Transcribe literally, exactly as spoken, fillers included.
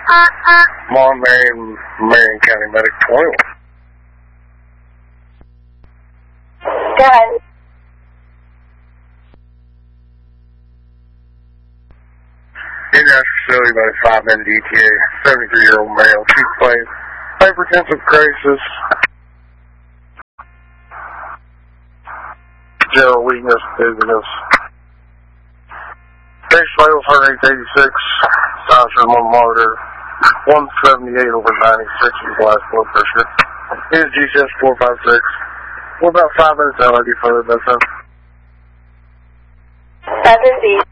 Mon Marion, Marion County Medic twenty-one. Go ahead. In-house facility by five N D T A, seventy-three-year-old male, chief plane, hypertensive crisis, general weakness, dizziness. Base vitals, heart rate eighty-six, oxygen monitor, one seventy-eight over ninety-six is the last blood pressure. His G C S four five six. We're about five minutes out, I'll get further, that's it. That's indeed.